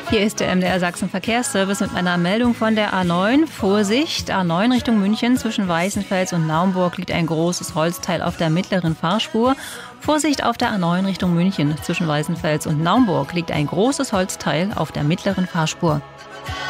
Hier ist der MDR Sachsen Verkehrsservice mit einer Meldung von der A9. Vorsicht, A9 Richtung München. Zwischen Weißenfels und Naumburg liegt ein großes Holzteil auf der mittleren Fahrspur. Vorsicht auf der A9 Richtung München. Zwischen Weißenfels und Naumburg liegt ein großes Holzteil auf der mittleren Fahrspur.